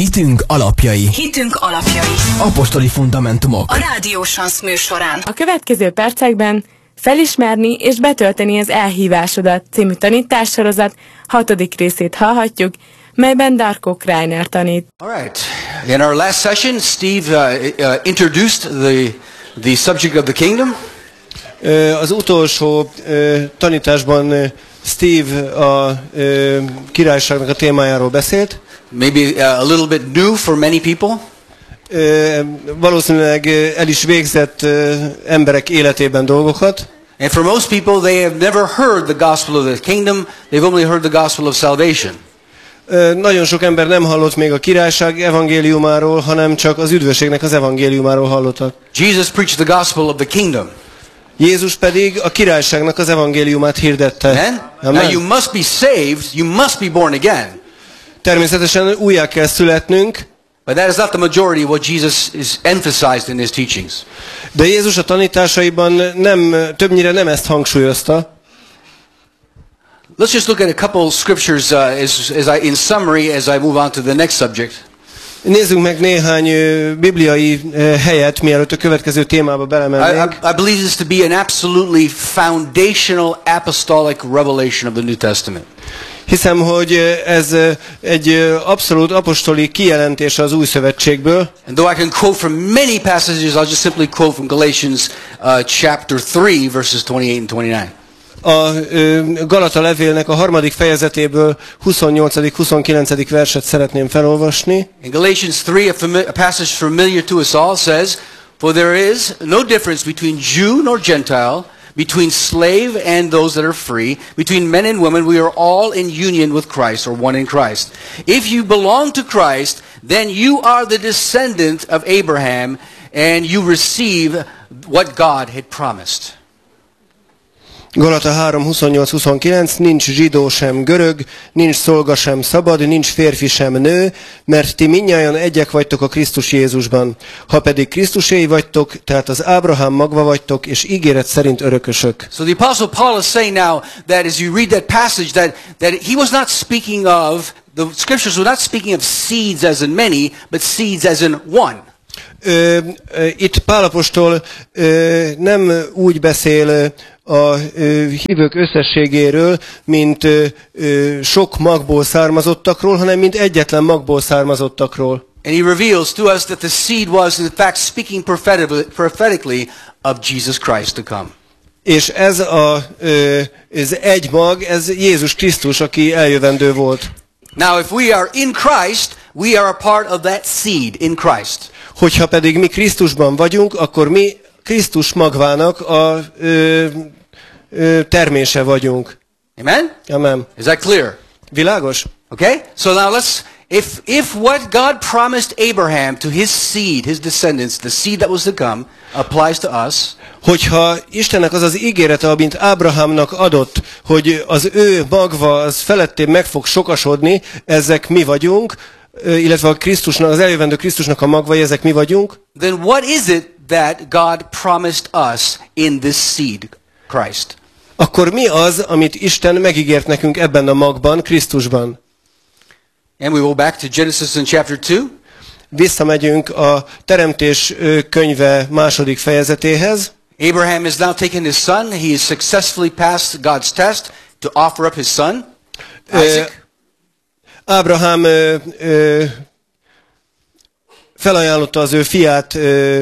Hitünk alapjai. Hitünk alapjai. Apostoli fundamentumok. A Rádió Sansz műsorán. A következő percekben Felismerni és betölteni az elhívásodat című tanítássorozat 6. részét hallhatjuk, melyben Darko Kreiner tanít. All right. In our last session, Steve introduced the subject of the kingdom. Az utolsó tanításban Steve a királyságnak a témájáról beszélt. Maybe a little bit new for many people. Valószínűleg el is végzett emberek életében dolgokat. And for most people, they have never heard the gospel of the kingdom. They've only heard the gospel of salvation. Nagyon sok ember nem hallott még a királyság evangéliumáról, hanem csak az üdvösségnek az evangéliumáról hallottak. Jesus preached the gospel of the kingdom. Jézus pedig a királyságnak az evangéliumát hirdette. Amen? Now you must be saved, you must be born again. Természetesen újjá kell születnünk. But that is not the majority of what Jesus is emphasized in his teachings. De Jézus a tanításaiban többnyire nem ezt hangsúlyozta. Let's just look at a couple scriptures in summary as I move on to the next subject. Nézzünk meg néhány bibliai helyet, mielőtt a következő témába belemennénk. I believe this to be an absolutely foundational apostolic revelation of the New Testament. Hiszem, hogy ez egy abszolút apostoli kijelentés az Új Szövetségből. And though I can quote from many passages, I'll just simply quote from Galatians chapter 3 verses 28 and 29. A Galata levélnek a 3. fejezetéből 28.-29. verset szeretném felolvasni. In Galatians 3, a passage familiar to us all says, "For there is no difference between Jew nor Gentile, between slave and those that are free, between men and women, we are all in union with Christ, or one in Christ. If you belong to Christ, then you are the descendant of Abraham, and you receive what God had promised." Galata 3.28-29, nincs zsidó sem görög, nincs szolga sem szabad, nincs férfi sem nő, mert ti mindnyájan egyek vagytok a Krisztus Jézusban. Ha pedig Krisztuséi vagytok, tehát az Ábrahám magva vagytok, és ígéret szerint örökösök. So the Apostle Paul is saying now that as you read that passage that he was not speaking of, the scriptures were not speaking of seeds as in many, but seeds as in one. Itt Pál apostol nem úgy beszél a hívők összességéről, mint sok magból származottakról, hanem mint egyetlen magból származottakról. And he reveals to us that the seed was in fact speaking prophetically of Jesus Christ to come. És ez ez egy mag, ez Jézus Krisztus, aki eljövendő volt. Now if we are in Christ, we are a part of that seed in Christ. Hogyha pedig mi Krisztusban vagyunk, akkor mi Krisztus magvának a termése vagyunk. Amen? Amen. Is that clear? Világos? Okay? So now if what God promised Abraham to his seed, his descendants, the seed that was to come, applies to us. Hogyha Istennek az az ígérete, amint Ábrahámnak adott, hogy az ő magva az felettébb meg fog sokasodni, ezek mi vagyunk, illetve a Krisztusnak, az eljövendő Krisztusnak a magvai, ezek mi vagyunk. Then what is it that God promised us in this seed, Christ? Akkor mi az, amit Isten megígért nekünk ebben a magban, Krisztusban? And we go back to Genesis in chapter 2. Visszamegyünk a Teremtés könyve 2. fejezetéhez. Abraham has now taken his son. He has successfully passed God's test to offer up his son, Isaac. Ábrahám felajánlotta az ő fiát,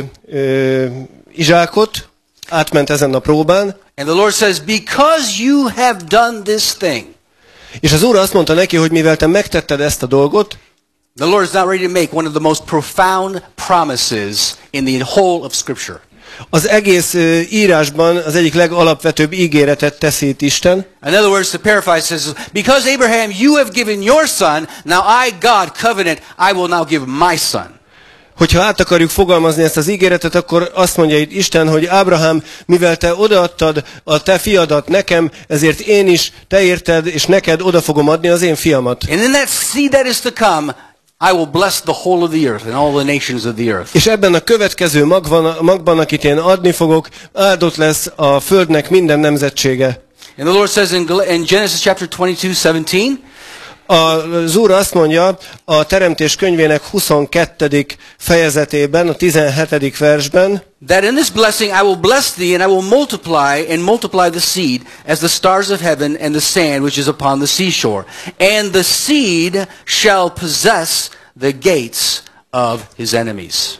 Izsákot, átment ezen a próbán. And the Lord says, because you have done this thing. És az Úr azt mondta neki, hogy mivel te megtetted ezt a dolgot, the Lord is now ready to make one of the most profound promises in the whole of Scripture. Az egész írásban az egyik legalapvetőbb ígéretet teszi itt Isten. In other words, to paraphrase says, because Abraham, you have given your son, now I, God, covenant, I will now give my son. Hogyha át akarjuk fogalmazni ezt az ígéretet, akkor azt mondja itt Isten, hogy Ábrahám, mivel te odaadtad a te fiadat nekem, ezért én is, te érted, és neked oda fogom adni az én fiamat. And in that seed that is to come, I will bless the whole of the earth and all the nations of the earth. És ebben a következő magban, akit én adni fogok, áldott lesz a földnek minden nemzetsége. And the Lord says in Genesis chapter 22:17, Az Úr azt mondja a Teremtés könyvének 22. fejezetében, a 17. versben, that in this blessing I will bless thee, and I will multiply the seed as the stars of heaven and the sand which is upon the seashore. And the seed shall possess the gates of his enemies.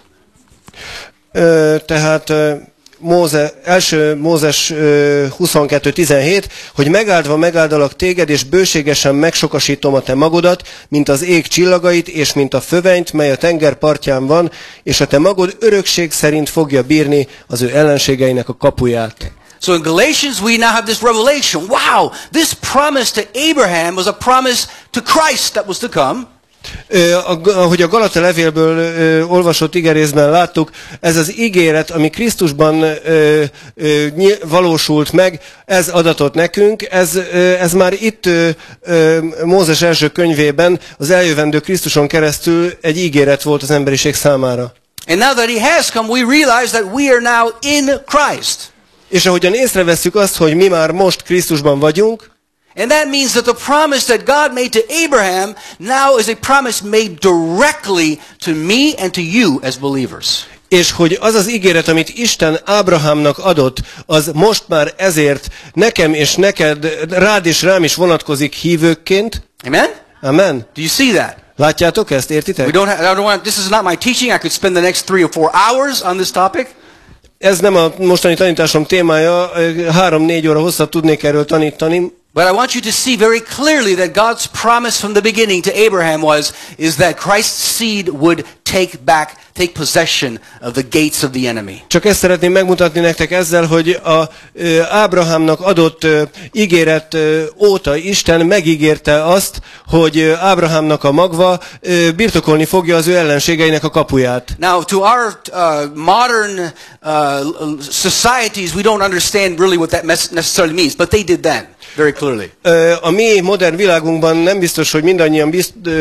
Tehát első Mózes 22.17, hogy megáldva megáldalak téged, és bőségesen megsokasítom a te magodat, mint az ég csillagait, és mint a fövenyt, mely a tenger partján van, és a te magod örökség szerint fogja bírni az ő ellenségeinek a kapuját. So in Galatians we now have this revelation. Wow, this promise to Abraham was a promise to Christ that was to come. Ahogy a Galata levélből olvasott igerészben láttuk, ez az ígéret, ami Krisztusban valósult meg, ez adatott nekünk, ez már itt Mózes első könyvében az eljövendő Krisztuson keresztül egy ígéret volt az emberiség számára. And now that he has come, we realize that we are now in Christ. És ahogyan észrevesszük azt, hogy mi már most Krisztusban vagyunk, and that means that the promise that God made to Abraham now is a promise made directly to me and to you as believers. És hogy az az ígéret, amit Isten Ábrahámnak adott, az most már ezért nekem és neked, rád és rám is vonatkozik hívőkként. Amen? Amen. Do you see that? Látjátok ezt? Értitek? This is not my teaching. I could spend the next 3 or 4 hours on this topic. Ez nem a mostani tanításom témája, 3-4 óra hosszat tudnék erről tanítani. But I want you to see very clearly that God's promise from the beginning to Abraham is that Christ's seed would take possession of the gates of the enemy. Csak ezt szeretném megmutatni nektek ezzel, hogy Ábrahámnak adott ígéret óta Isten megígérte azt, hogy Ábrahámnak a magva birtokolni fogja az ő ellenségeinek a kapuját. Now, to our modern societies, we don't understand really what that necessarily means, but they did then. Very clearly. A mi modern világunkban nem biztos, hogy mindannyian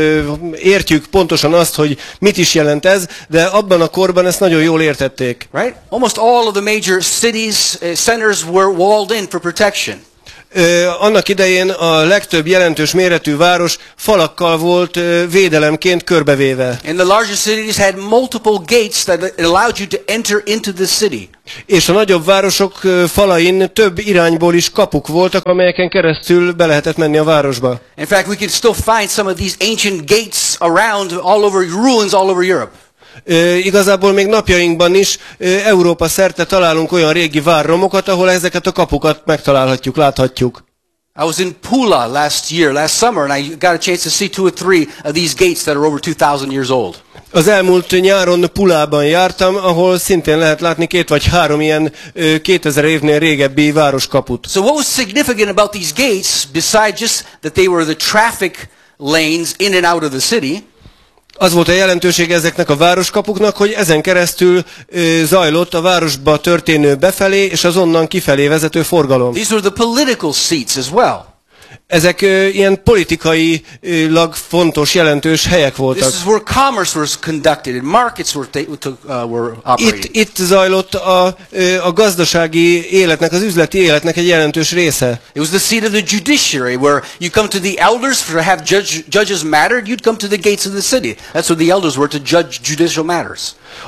értjük pontosan azt, hogy mit is jelent ez, de abban a korban ezt nagyon jól értették. Right? Almost all of the major cities, centers were walled in for protection. Annak idején a legtöbb jelentős méretű város falakkal volt védelemként körbevéve. And the larger cities had multiple gates that allowed you to enter into the city. És a nagyobb városok falain több irányból is kapuk voltak, amelyeken keresztül be lehetett menni a városba. In fact, we can still find some of these ancient gates around all over, ruins all over Europe. Igazából még napjainkban is Európa szerte találunk olyan régi várromokat, ahol ezeket a kapukat megtalálhatjuk, láthatjuk. I was in Pula last summer, and I got a chance to see 2 or 3 of these gates that are over 2000 years old. Az elmúlt nyáron Pulában jártam, ahol szintén lehet látni 2 vagy 3 ilyen 2000 évnél régebbi városkaput. So what was significant about these gates, besides just that they were the traffic lanes in and out of the city? Az volt a jelentőség ezeknek a városkapuknak, hogy ezen keresztül zajlott a városba történő befelé és az onnan kifelé vezető forgalom. These were the political seats as well. Ezek ilyen politikailag fontos, jelentős helyek voltak. This is where commerce was conducted and markets were operated. Itt zajlott a gazdasági életnek, az üzleti életnek egy jelentős része. It was the seat of the judiciary, where you come to the elders to have judges mattered. You'd come to the gates of the city. That's where the elders were, to judge judicial matters.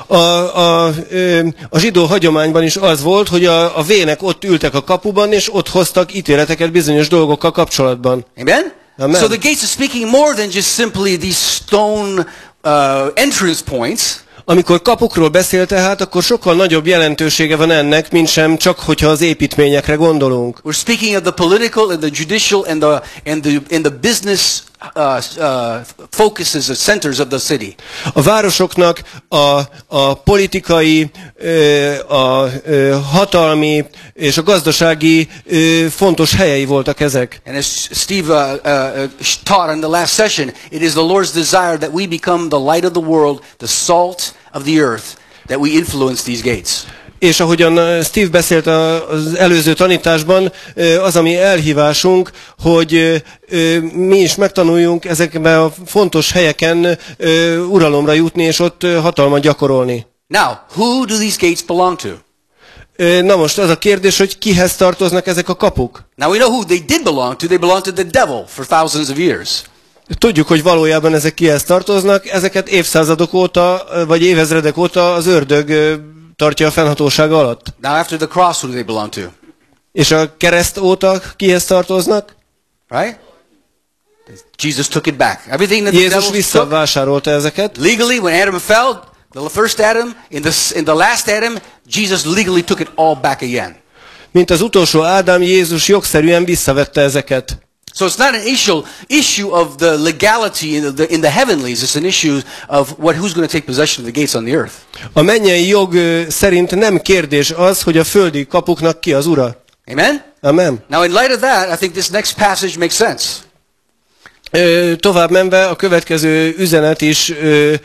A zsidó hagyományban is az volt, hogy a vének ott ültek a kapuban, és ott hoztak ítéleteket bizonyos dolgokkal kapcsolatban. Amen? Amen. So the gates are speaking more than just simply these stone entrance points. Amikor kapukról beszél tehát, akkor sokkal nagyobb jelentősége van ennek, mint sem csak, hogyha az építményekre gondolunk. We're speaking of the political and the judicial and the business focuses, the centers of the city. A városoknak a politikai, a hatalmi és a gazdasági fontos helyei voltak ezek. And as Steve taught in the last session, it is the Lord's desire that we become the light of the world, the salt of the earth, that we influence these gates. És ahogyan Steve beszélt az előző tanításban, az a mi elhívásunk, hogy mi is megtanuljunk ezekben a fontos helyeken uralomra jutni, és ott hatalmat gyakorolni. Now, who do these gates belong to? Na most az a kérdés, hogy kihez tartoznak ezek a kapuk? Now we know who they did belong to. They belonged to the devil for thousands of years. Tudjuk, hogy valójában ezek kihez tartoznak, ezeket évszázadok óta, vagy évezredek óta az ördög tartja a fennhatósága alatt. Now after the cross, who do they belong to? És a kereszt óta kihez tartoznak? Right? Jesus took it back. Everything that the Jézus devil took, visszavásárolta ezeket. legally, when Adam fell, the first Adam, in the last Adam, Jesus legally took it all back again. Mint az utolsó Ádám, Jézus jogszerűen visszavette ezeket. So it's not an issue of the legality in the heavenlies. It's an issue of who's going to take possession of the gates on the earth. A mennyei jog szerint nem kérdés az, hogy a földi kapuknak ki az ura. Amen? Amen. Now in light of that, I think this next passage makes sense. Tovább menve a következő üzenet is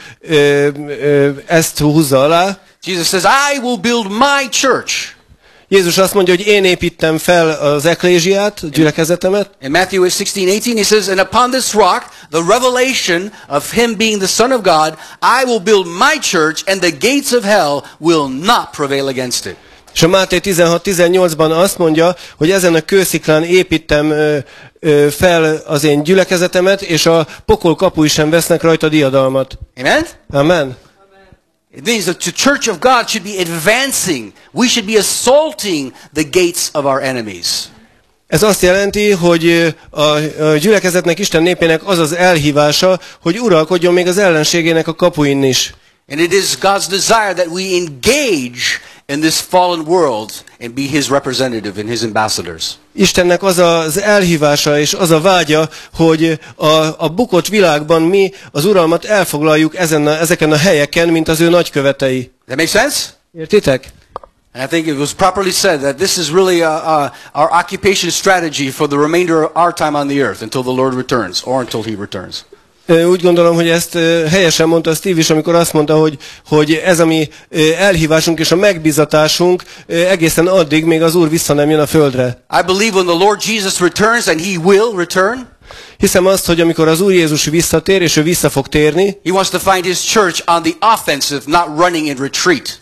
ezt húzza alá. Jesus says, I will build my church. Jézus azt mondja, hogy én építem fel az eklésiát, a gyülekezetemet. In Matthew 16:18 he says, and upon this rock, the revelation of him being the Son of God, I will build my church, and the gates of hell will not prevail against it. És a Máté 16-18-ban azt mondja, hogy ezen a kősziklán építem fel az én gyülekezetemet, és a pokol kapui sem vesznek rajta diadalmat. Amen? Amen. It means that the church of God should be advancing. We should be assaulting the gates of our enemies. Ez azt jelenti, hogy a gyülekezetnek, Isten népének az az elhívása, hogy uralkodjon még az ellenségének a kapuin is. And it is God's desire that we engage in this fallen world and be his representative and his ambassadors. Istennek az az elhívása és az a vágya, hogy a bukott világban mi az uralmat elfoglaljuk ezeken a helyeken, mint az ő nagykövetei. That make sense? Értitek? And I think it was properly said that this is really our occupation strategy for the remainder of our time on the earth until the Lord returns or until he returns. Úgy gondolom, hogy ezt helyesen mondta Steve is, amikor azt mondta, hogy ez a mi elhívásunk és a megbízatásunk egészen addig, még az Úr vissza nem jön a földre. I believe when the Lord Jesus returns, and he will return, hiszem azt, hogy amikor az Úr Jézus visszatér, és ő vissza fog térni, he wants to find his church on the offensive, not running in retreat.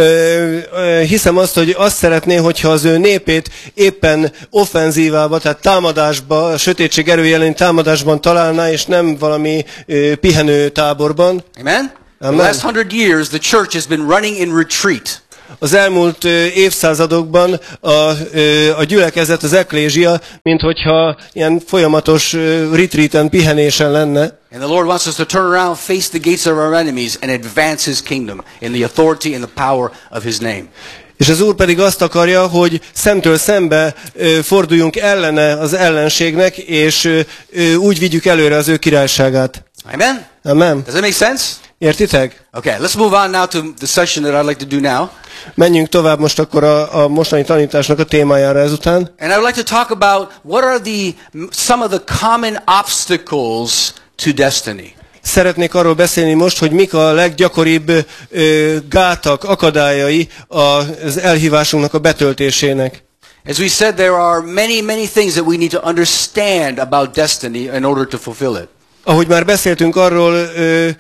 Hiszem azt, hogy azt szeretné, hogyha az ő népét éppen offenzívába, tehát támadásba, a sötétség erője elleni támadásban találná, és nem valami pihenő táborban. Amen? Amen. The last 100 years, the church has been running in retreat. Az elmúlt évszázadokban a gyülekezet, az eklézsia, mint hogyha ilyen folyamatos retreaten, pihenésen lenne. And the Lord wants us to turn around, face the gates of our enemies, and advance his kingdom in the authority and the power of his name. És az Úr pedig azt akarja, hogy szemtől szembe forduljunk ellene az ellenségnek, és úgy vigyük előre az ő királyságát. Amen? Amen. Does that make sense? Értitek? Okay, let's move on now to the session that I'd like to do now. Menjünk tovább most akkor a mostani tanításnak a témájára ezután. And I would like to talk about what are some of the common obstacles to destiny. Szeretnék arról beszélni most, hogy mik a leggyakoribb gátak, akadályai az elhívásunknak a betöltésének. As we said, there are many things that we need to understand about destiny in order to fulfill it. Ahogy már beszéltünk arról,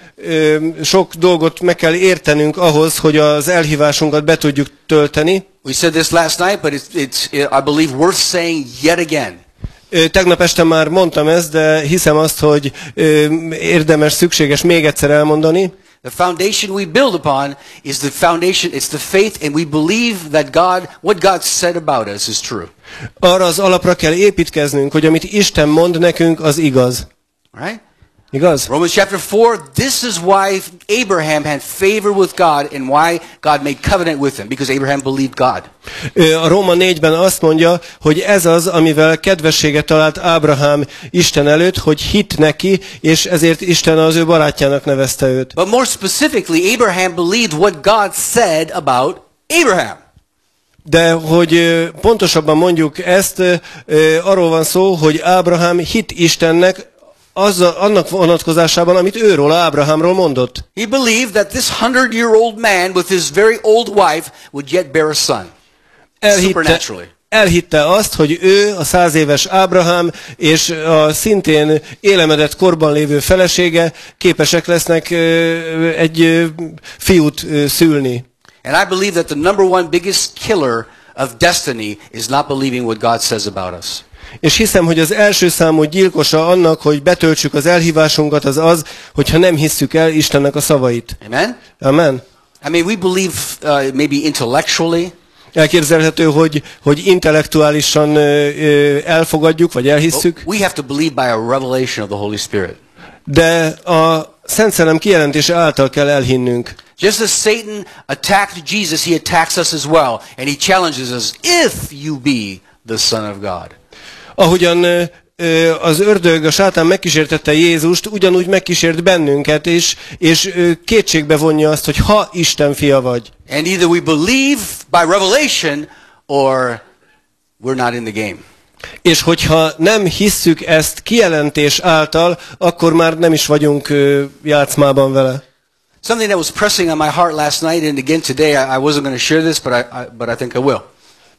sok dolgot meg kell értenünk ahhoz, hogy az elhívásunkat be tudjuk tölteni. We said this last night, but it's I believe worth saying yet again. Tegnap este már mondtam ezt, de hiszem azt, hogy érdemes, szükséges még egyszer elmondani. The foundation we build upon is the foundation, it's the faith, and we believe that what God said about us is true. Arra az alapra kell építkeznünk, hogy amit Isten mond nekünk, az igaz. Right? Igaz? Romans chapter 4, this is why Abraham had favor with God and why God made covenant with him, because Abraham believed God. A Róma 4-ben azt mondja, hogy ez az, amivel kedvességet talált Ábrahám Isten előtt, hogy hitt neki, és ezért Isten az ő barátjának nevezte őt. But more specifically, Abraham believed what God said about Abraham. De hogy pontosabban mondjuk ezt, arról van szó, hogy Ábrahám hitt Istennek, annak vonatkozásában, amit őról, Ábrahámról mondott. He believed that this 100-year-old man with his very old wife would yet bear a son. Supernaturally. Elhitte azt, hogy ő, a 100 éves Ábrahám, és a szintén élemedett korban lévő felesége képesek lesznek egy fiút szülni. And I believe that the number one biggest killer of destiny is not believing what God says about us. És hiszem, hogy az első számú gyilkosa annak, hogy betöltsük az elhívásunkat, az az, hogyha nem hisszük el Istennek a szavait. Amen? Amen. I mean, we believe maybe intellectually, Elképzelhető, hogy intellektuálisan elfogadjuk, vagy elhisszük, we have to believe by a revelation of the Holy Spirit. de a Szent Szellem kijelentése által kell elhinnünk. Just as Satan attacked Jesus, he attacks us as well. And he challenges us, if you be the Son of God. Ahogyan az ördög, a sátán megkísértette Jézust, ugyanúgy megkísért bennünket, és kétségbe vonja azt, hogy ha Isten fia vagy. And either we believe by revelation, or we're not in the game. És hogyha nem hisszük ezt kijelentés által, akkor már nem is vagyunk játszmában vele. Something that was pressing on my heart last night and again today, I wasn't going to share this, but I think I will.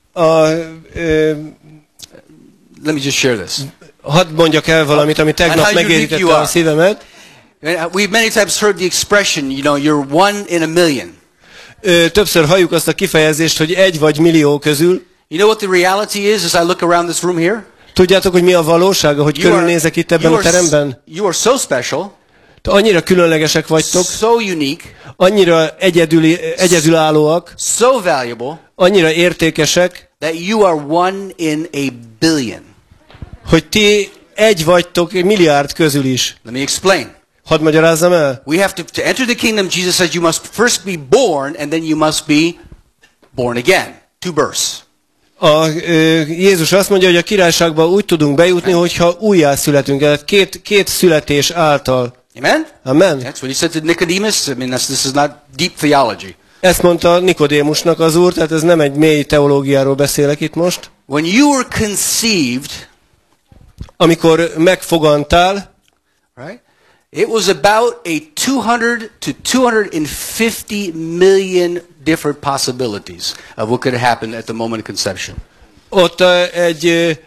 Let me just share this. Hadd mondjak el valamit, ami tegnap megérintette a szívemet. We've many times heard the expression, you know, you're one in a million. Többször halljuk azt a kifejezést, hogy egy vagy millió közül. You know what the reality is as I look around this room here? Tudjátok, hogy mi a valóság, ahogy körülnézek itt ebben a teremben? You are so special. Annyira különlegesek vagytok, So unique. annyira egyedülállóak, So valuable. annyira értékesek, That you are one in a billion. hogy ti egy vagytok milliárd közül is. Let me explain. Hadd magyarázzam el? We have to enter the kingdom, Jesus says you must first be born and then you must be born again. 2 births. Jézus azt mondja, hogy a királyságba úgy tudunk bejutni, hogyha újjászületünk, tehát két születés által. Amen? Amen. That's what he said to Nicodemus. I mean, this is not deep theology. Ezt mondta Nikodémusnak az Úr, tehát ez nem egy mély teológiáról beszélek itt most. When you were conceived, amikor megfogantál, right? It was about a 200 to 250 million different possibilities of what could happen at the moment of conception. Ott egy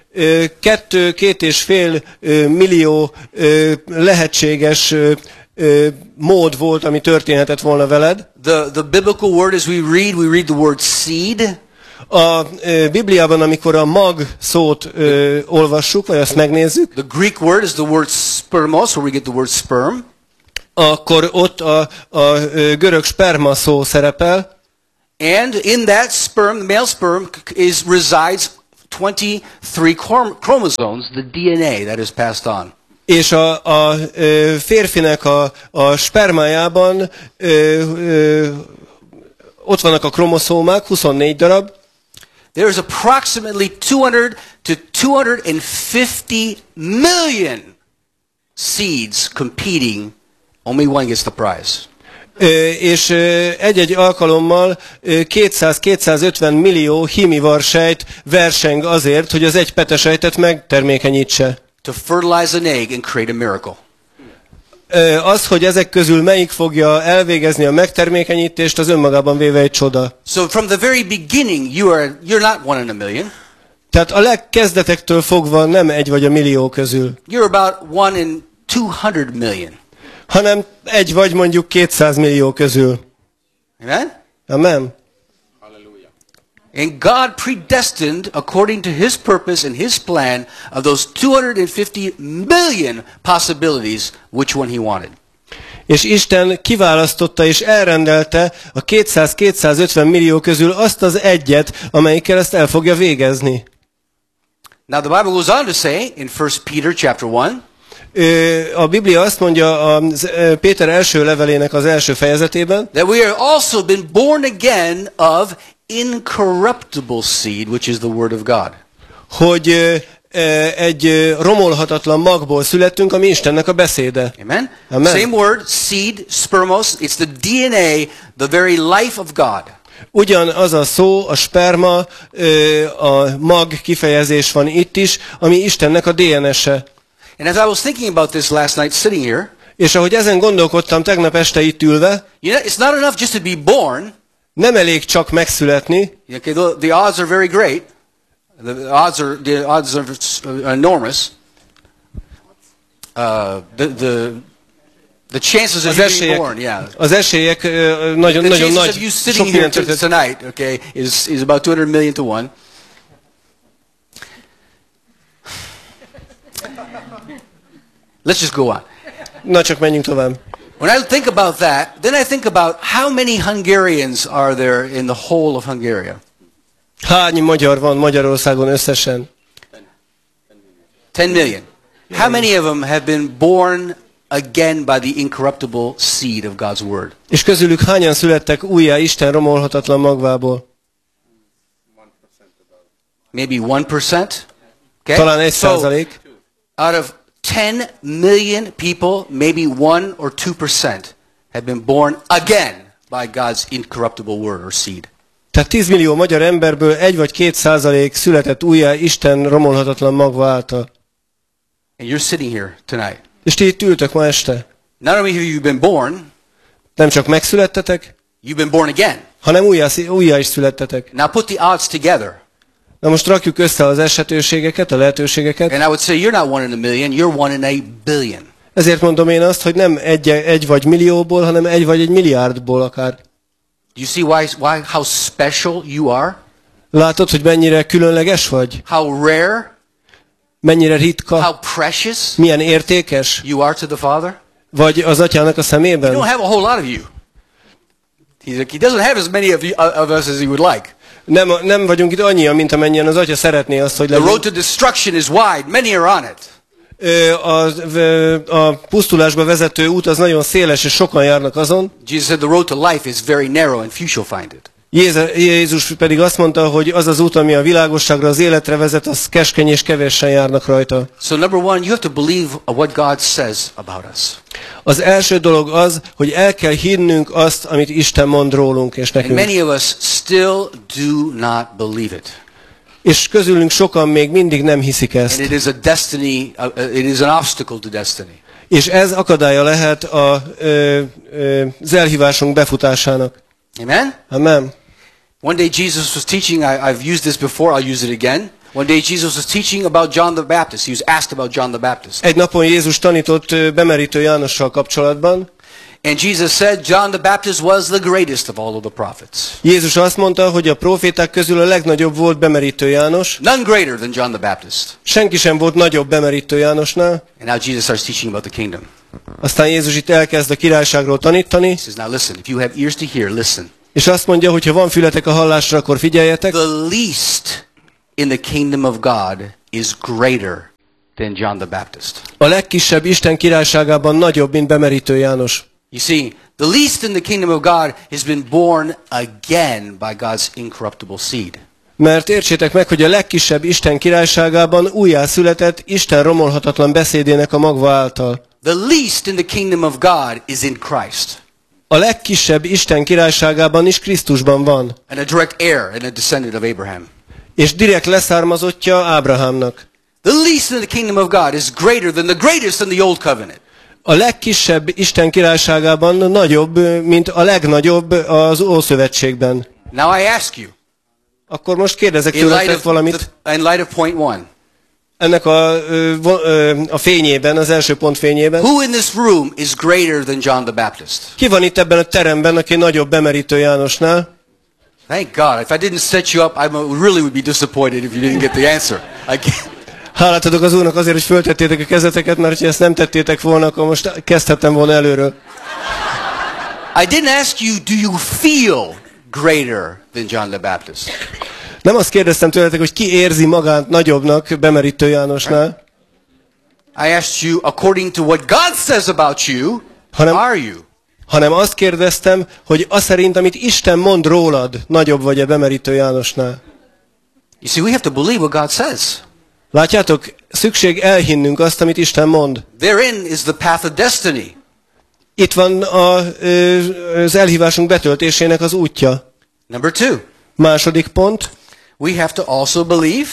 2,5 millió lehetséges mód volt, ami történhetett volna veled. The biblical word as we read the word seed. A Bibliában, amikor a mag szót olvassuk, vagy azt megnézzük, The Greek word is the word spermos, where we get the word sperm. Akkor ott a görög sperma szó szerepel. And in that sperm, the male sperm resides 23 chromosomes, the DNA that is passed on. És a férfinek a spermájában ott vannak a kromoszómák, 24 darab. There is approximately 200 to 250 million seeds competing. Only one gets the prize. És egy-egy alkalommal 200-250 millió hímivarsejt verseng azért, hogy az egy petesejtet megtermékenyítse. To fertilize an egg and create a miracle. Az, hogy ezek közül melyik fogja elvégezni a megtermékenyítést, az önmagában véve egy csoda. So from the very beginning, you're not one in a million. Tehát a legkezdetektől fogva nem egy vagy a millió közül. You're about one in 200 million. Hanem egy vagy mondjuk 200 millió közül. Amen? Amen. And God predestined, according to His purpose and His plan, of those 250 million possibilities, which one He wanted. És Isten kiválasztotta és elrendelte a 200-250 millió közül azt az egyet, amelyikkel ezt el fogja végezni. Now the Bible goes on to say in 1 Peter chapter 1, A Biblia azt mondja a Péter első levelének az első fejezetében, that we are also been born again of incorruptible seed, which is the word of God. hogy egy romolhatatlan magból születtünk, ami Istennek a beszéde. Amen? Amen. Same word, seed, spermos, it's the DNA, the very life of God. Ugyanaz a szó, a sperma, a mag kifejezés van itt is, ami Istennek a DNS-e. And as I was thinking about this last night sitting here, És ahogy ezen gondolkodtam tegnap este itt ülve, you know, it's not enough just to be born. nem elég csak megszületni, Okay, the odds are very great. The odds are enormous. The chances of you being born, yeah. Az esélyek nagyon, The nagyon chances nagy. of you Sok sitting here minden történt. tonight, okay, is about 200 million to 1. Let's just go on. Na csak menjünk tovább. When I think about that, then I think about how many Hungarians are there in the whole of Hungary? Hány magyar van Magyarországon összesen? 10 million. How many of them have been born again by the incorruptible seed of God's word? És közülük hányan születtek újjá Isten romolhatatlan magvából? Maybe 1%? Okay? Talán 1%. So, out of 10 million people, maybe 1 or 2% have been born again by God's incorruptible word or seed. Tehát 10 millió magyar emberből 1 vagy 2% született újjá Isten romolhatatlan magva által. And you're sitting here tonight. És ti itt ültök ma este. Not only have you been born, Nem csak megszülettetek, you've been born again. hanem újjá is születtetek. Now put the odds together. Na most rakjuk össze az esetőségeket, a lehetőségeket. And I would say you're not 1 in a million, you're 1 in a billion. Ezért mondom én azt, hogy nem egy vagy millióból, hanem 1 vagy 1 milliárdból akár. Do you see how special you are? Látod, hogy mennyire különleges vagy? How rare, Mennyire ritka? how precious Milyen értékes? you are to the Father? Vagy az atyának a You szemében? don't have a whole lot of you. He doesn't have as many of us as he would like. Nem vagyunk itt annyian, mint amennyien az atya szeretné azt, hogy The road legyen. to destruction is wide. Many are on it. A pusztulásba vezető út az nagyon széles, és sokan járnak azon. Jesus said the road to life is very narrow and few shall find it. Jézus pedig azt mondta, hogy az az út, ami a világosságra, az életre vezet, az keskeny és kevésen járnak rajta. So number one, you have to believe what God says about us. Az első dolog az, hogy el kell hinnünk azt, amit Isten mond rólunk és And nekünk. many of us still do not believe it. És közülünk sokan még mindig nem hiszik And ezt. it is a destiny, it is an obstacle to destiny. És ez akadálya lehet az elhívásunk befutásának. Amen? Amen. One day Jesus was teaching, I've used this before, I'll use it again. One day Jesus was teaching about John the Baptist. He was asked about John the Baptist. Egy napon Jézus tanított bemerítő Jánossal kapcsolatban. And Jesus said John the Baptist was the greatest of all of the prophets. Jézus azt mondta, hogy a proféták közül a legnagyobb volt bemerítő János. None greater than John the Baptist. Senki sem volt nagyobb bemerítő Jánosnál. And now Jesus starts teaching about the kingdom. Aztán Jézus itt elkezd a királyságról tanítani, He says, now listen, if you have ears to hear, listen. és azt mondja, hogy ha van fületek a hallásra, akkor figyeljetek. The least in the kingdom of God is greater than John the Baptist. A legkisebb Isten királyságában nagyobb, mint bemerítő János. You see, the least in the kingdom of God has been born again by God's incorruptible seed. Mert értsétek meg, hogy a legkisebb Isten királyságában újjászületett Isten romolhatatlan beszédének a magva által. The least in the kingdom of God is in Christ. A legkisebb Isten királyságában is Krisztusban van, And a direct heir and a descendant of Abraham. és direkt leszármazottja Ábrahámnak. The least in the kingdom of God is greater than the greatest in the old covenant. A legkisebb Isten királyságában nagyobb, mint a legnagyobb az Ószövetségben. Now I ask you, Akkor most kérdezek tőletek valamit. in light of point one, Ennek a fényében, az első pont fényében. who in this room is greater than John the Baptist? Ki van itt ebben a teremben, aki nagyobb bemerítő Jánosnál? Thank God. If I didn't set you up, I really would be disappointed if you didn't get the answer. Hálát adok az Úrnak azért, hogy föltettétek a kezeteket, mert ha ezt nem tettétek volna, akkor most kezdhettem volna előről. I didn't ask you, do you feel greater than John the Baptist? Nem azt kérdeztem tőletek, hogy ki érzi magát nagyobbnak bemerítő Jánosnál, I asked you, according to what God says about you, hanem, are you? hanem azt kérdeztem, hogy az szerint, amit Isten mond rólad, nagyobb vagy-e bemerítő Jánosnál. You see, we have to believe what God says. Látjátok, szükség elhinnünk azt, amit Isten mond. Therein is the path of destiny. Itt van az elhívásunk betöltésének az útja. Number two, Második pont, we have to also believe,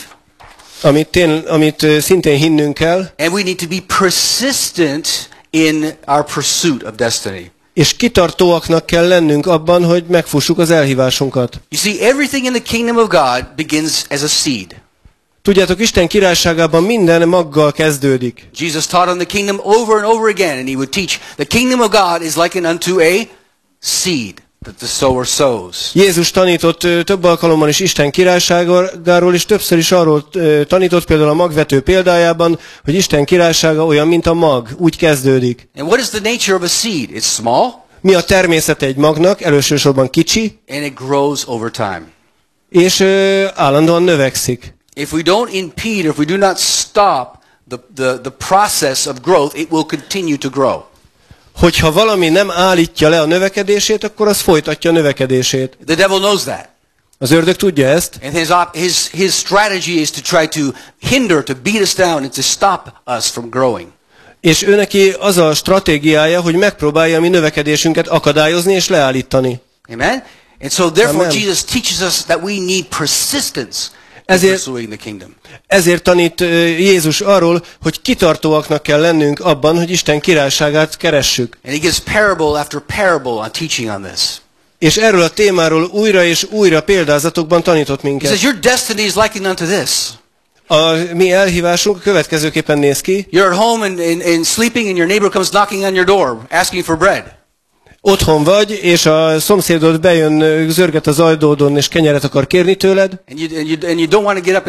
amit szintén hinnünk kell, and we need to be persistent in our pursuit of destiny. és kitartóaknak kell lennünk abban, hogy megfussuk az elhívásunkat. You see, everything in the kingdom of God begins as a seed. Tudjátok, Isten királyságában minden maggal kezdődik. Jesus taught on the kingdom over and over again, and he would teach, the kingdom of God is likened unto a seed. that the sower sows. Jézus tanított több alkalommal is Isten királyságáról, és többször is arról tanított, például a magvető példájában, hogy Isten királysága olyan, mint a mag, úgy kezdődik. And what is the nature of a seed? It's small. Mi a természete egy magnak? Elősorban kicsi, And it grows over time. és állandóan növekszik. If we don't impede, or if we do not stop the process of growth, it will continue to grow. Hogyha valami nem állítja le a növekedését, akkor az folytatja a növekedését. The devil knows that. Az ördög tudja ezt, And his strategy is to try to hinder, to beat us down, and to stop us from growing. és ő neki az a stratégiája, hogy megpróbálja a mi növekedésünket akadályozni és leállítani. Amen? And so therefore Amen. Jesus teaches us that we need persistence in Ezért- pursuing the kingdom. Ezért tanít Jézus arról, hogy kitartóaknak kell lennünk abban, hogy Isten királyságát keressük. And he gives parable after parable on teaching on this. És erről a témáról újra és újra példázatokban tanított He minket. says, your destiny is likened unto this. A mi elhívásunk következőképpen néz ki. You're at home and sleeping, and your neighbor comes knocking on your door, asking for bread. Otthon vagy, és a szomszédod bejön, zörget az ajtódon, és kenyeret akar kérni tőled. And you don't want to get up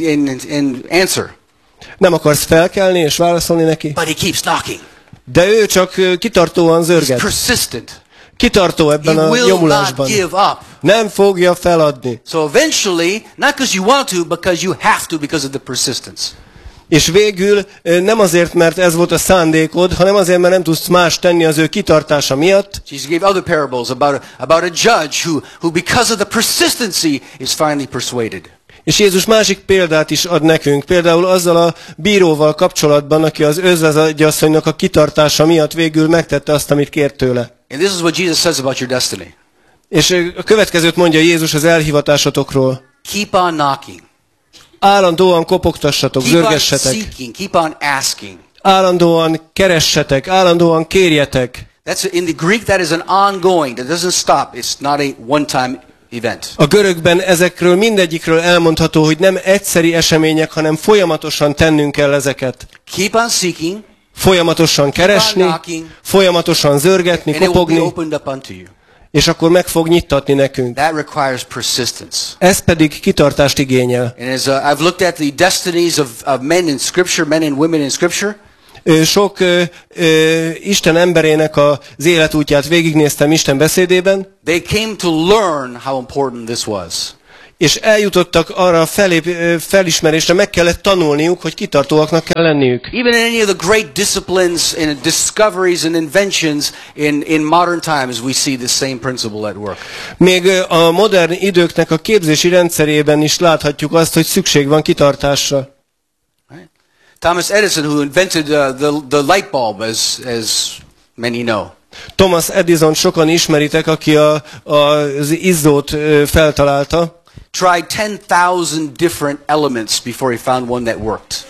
and answer. Nem akarsz felkelni és válaszolni neki. But he keeps knocking. De ő csak kitartóan He's zörget. persistent. Kitartó He ebben a will not nyomulásban. give up. Nem fogja feladni. So eventually, not because you want to, but because you have to because of the persistence. És végül nem azért, mert ez volt a szándékod, hanem azért, mert nem tudsz más tenni az ő kitartása miatt. Jesus gave other parables about a judge who because of the persistency is finally persuaded. És Jézus másik példát is ad nekünk, például azzal a bíróval kapcsolatban, aki az özvegyasszonynak a kitartása miatt végül megtette azt, amit kért tőle. And this is what Jesus says about your destiny. És a következőt mondja Jézus az elhivatásotokról. Keep on knocking. Állandóan kopogtassatok, Keep on zörgessetek. seeking. Keep on asking. Állandóan keressetek, állandóan kérjetek. That's in the Greek. That is an ongoing. That doesn't stop. It's not a one-time event. A görögben ezekről mindegyikről elmondható, hogy nem egyszeri események, hanem folyamatosan tennünk kell ezeket. Keep on seeking, Folyamatosan keresni, knocking, folyamatosan zörgetni, and it will be kopogni, opened up unto you. és akkor meg fog nyittatni nekünk. That requires persistence. Ez pedig kitartást igényel. And as I've looked at the destinies of men in Scripture, men and women in Scripture, Sok Isten emberének az életútját végignéztem Isten beszédében, they came to learn how important this was. és eljutottak arra a felismerésre, meg kellett tanulniuk, hogy kitartóaknak kell lenniük. Even in any of the great disciplines and discoveries and inventions in modern times, we see the same principle at work. Még a modern időknek a képzési rendszerében is láthatjuk azt, hogy szükség van kitartásra. Right? Thomas Edison, who invented the light bulb, as many know. Thomas Edison sokan ismeritek, aki az izzót feltalálta. Tried 10,000 different elements before he found one that worked.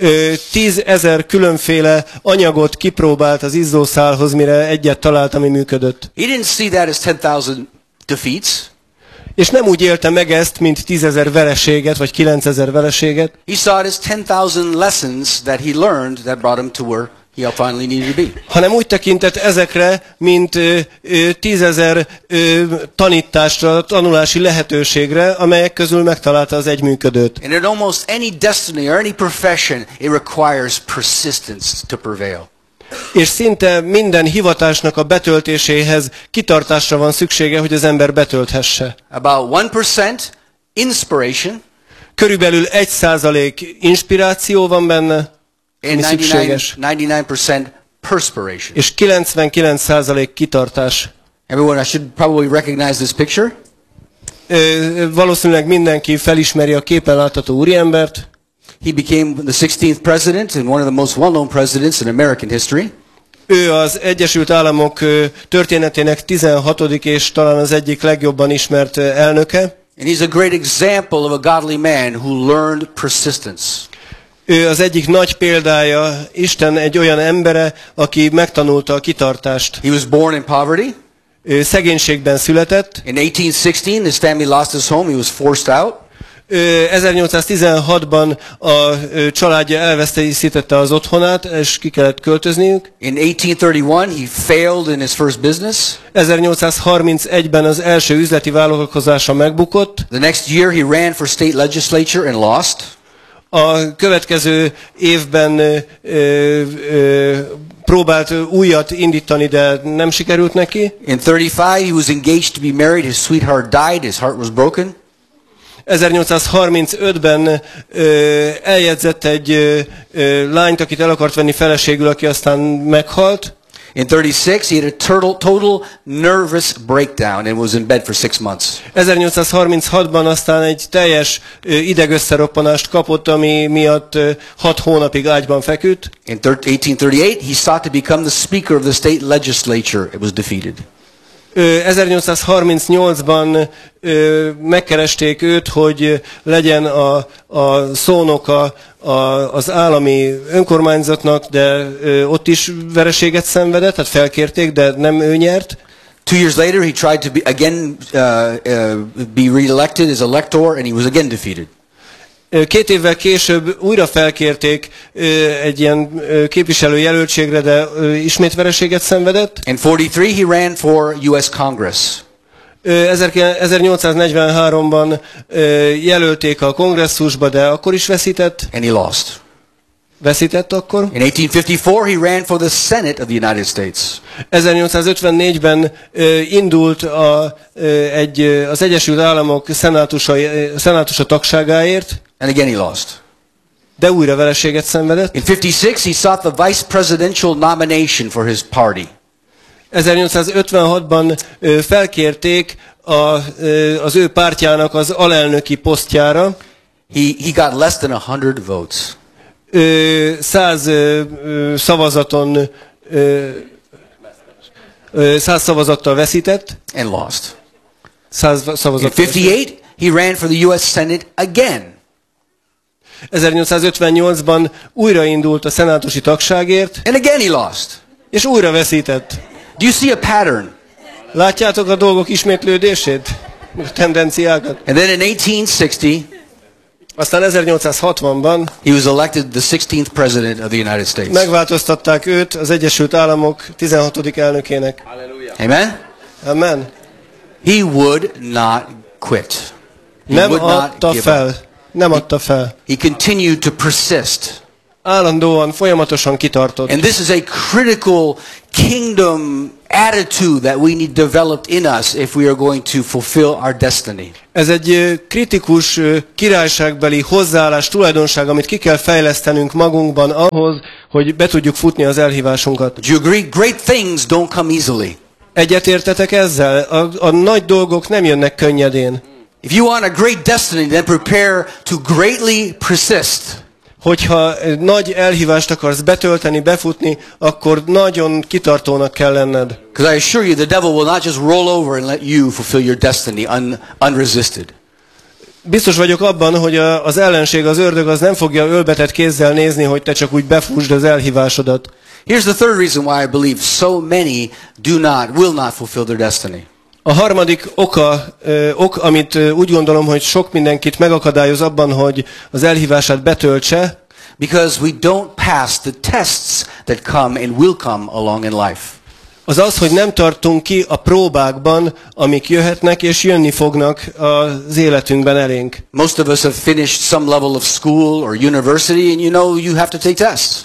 10,000 különféle anyagot kipróbált az izzószálhoz, mire egyet talált, ami működött. He didn't see that as 10,000 defeats. És nem úgy élte meg ezt, mint 10,000 vereséget, vagy 9,000 vereséget, He saw it as 10,000 lessons that he learned that brought him to where he finally needed to be. hanem úgy tekintett ezekre, mint 10,000 tanításra, tanulási lehetőségre, amelyek közül megtalálta az egyműködőt. And in almost any destiny or any profession, it requires persistence to prevail. És szinte minden hivatásnak a betöltéséhez kitartásra van szüksége, hogy az ember betölthesse. About 1% inspiration Körülbelül 1% inspiráció van benne, ami and szükséges, 99% perspiration. és 99% kitartás. Everyone, I should probably recognize this picture. Valószínűleg mindenki felismeri a képen látható úriembert. He became the 16th president and one of the most well-known presidents in American history. Ő az Egyesült Államok történetének 16. és talán az egyik legjobban ismert elnöke. And he's a great example of a godly man who learned persistence. Ő az egyik nagy példája, Isten egy olyan embere, aki megtanulta a kitartást. He was born in poverty. Ő szegénységben született. In 1816, his family lost his home. He was forced out. 1816-ban a családja elvesztette az otthonát, és ki kellett költözniük. In 1831, he failed in his first business. 1831-ben az első üzleti vállalkozása megbukott. The next year, he ran for state legislature and lost. A következő évben próbált újat indítani, de nem sikerült neki. In 35, he was engaged to be married. His sweetheart died. His heart was broken. 1835-ben eljegyzett egy lányt, akit el akart venni feleségül, aki aztán meghalt. In 36, he had a total nervous breakdown and was in bed for 6 months. 1836-ban aztán egy teljes idegösszeroppanást kapott, ami miatt 6 hónapig ágyban feküdt. In 1838, he sought to become the speaker of the state legislature. It was defeated. 1838-ban megkeresték őt, hogy legyen a szónoka az állami önkormányzatnak, de ott is vereséget szenvedett, tehát felkérték, de nem ő nyert. 2 years later, he tried to be re-elected as elector, and he was again defeated. 2 évvel később újra felkérték egy ilyen képviselőjelöltségre, de ismét vereséget szenvedett. In 43, he ran for U.S. Congress. 1843-ban jelölték a kongresszusba, de akkor is veszített. And he lost. Veszített akkor. In 1854, he ran for the Senate of the United States. 1854-ben indult az Egyesült Államok szenátusa tagságáért. And again he lost. De újra vereséget szenvedett. In 56, he sought the vice presidential nomination for his party. 1856-ban felkérték az ő pártjának az alelnöki posztjára. He got less than 100 votes. 100 szavazattal veszített. And lost. 100 szavazattal. In 58, he ran for the U.S. Senate again. 1858-ban újraindult a szenátusi tagságért. And again he lost. És újra veszített. Do you see a pattern? Látjátok a dolgok ismétlődését? A tendenciákat? And then in 1860, aztán 1860-ban he was elected the 16th president of the United States. Megváltoztatták őt az Egyesült Államok 16. elnökének. Hallelujah. Amen. Amen. He would not quit. Nem adta fel. Nem adta fel. He continued to persist. Állandóan, folyamatosan kitartott. And this is a critical kingdom attitude that we need developed in us if we are going to fulfill our destiny. Ez egy kritikus királyságbeli hozzáállás, tulajdonság, amit ki kell fejlesztenünk magunkban ahhoz, hogy be tudjuk futni az elhívásunkat. Do you agree? Great things don't come easily. Egyetértetek ezzel? A nagy dolgok nem jönnek könnyedén. If you want a great destiny, then prepare to greatly persist. Hogyha nagy elhívást akarsz betölteni, befutni, akkor nagyon kitartónak kell lenned. Because I assure you, the devil will not just roll over and let you fulfill your destiny unresisted. Biztos vagyok abban, hogy az ellenség, az ördög az nem fogja ölbetett kézzel nézni, hogy te csak úgy befusd az elhívásodat. Here's the third reason why I believe so many will not fulfill their destiny. A harmadik ok, amit úgy gondolom, hogy sok mindenkit megakadályoz abban, hogy az elhívását betöltse, because we don't pass the tests that come and will come along in life. Az, hogy nem tartunk ki a próbákban, amik jöhetnek és jönni fognak az életünkben elénk. Most of us have finished some level of school or university, and you know you have to take tests.